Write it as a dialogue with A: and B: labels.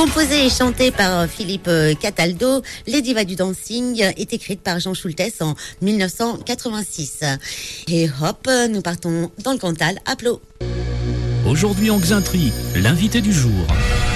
A: Composée et chantée par Philippe Cataldo, Les Divas du Dancing est écrite par Jean Schultes en 1986. Et hop, nous partons dans le Cantal à Plo.
B: Aujourd'hui en Xintri, l'invité du jour.